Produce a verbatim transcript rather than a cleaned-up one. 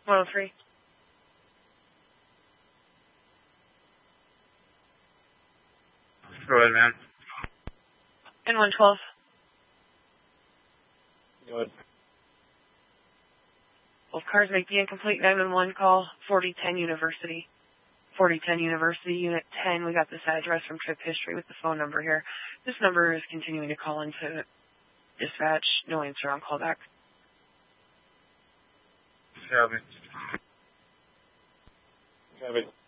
one oh three. Go ahead, man. N one twelve. Go ahead. Both cars make the incomplete nine one one call, forty ten University. forty ten University, Unit ten. We got this address from trip history with the phone number here. This number is continuing to call into dispatch. No answer on callback. Copy. Copy.